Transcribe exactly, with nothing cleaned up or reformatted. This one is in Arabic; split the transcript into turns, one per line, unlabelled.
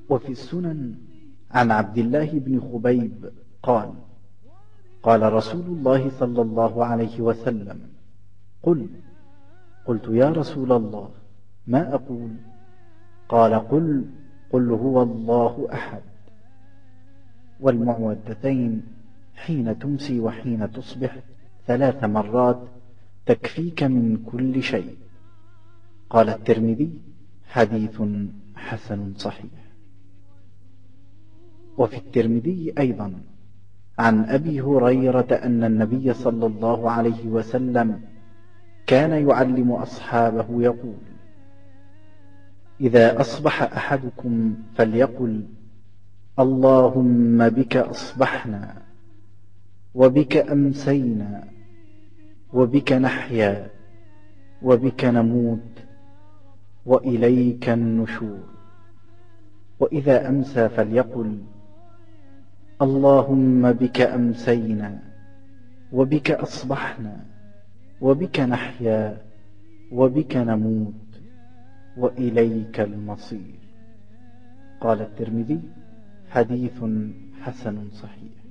وفي السنن عن عبد الله بن خبيب قال: قال رسول الله صلى الله عليه وسلم: قل. قلت: يا رسول الله ما أقول؟ قال: قل قل هو الله أحد. والمعوذتين حين تمسي وحين تصبح ثلاث مرات تكفيك من كل شيء. قال الترمذي: حديث حسن صحيح. وفي الترمذي أيضا عن أبي هريرة أن النبي صلى الله عليه وسلم كان يعلم أصحابه يقول: إذا أصبح أحدكم فليقل: اللهم بك أصبحنا وبك أمسينا وبك نحيا وبك نموت وإليك النشور. وإذا أمسى فليقل: اللهم بك أمسينا وبك أصبحنا وبك نحيا وبك نموت وإليك المصير. قال الترمذي: حديث حسن صحيح.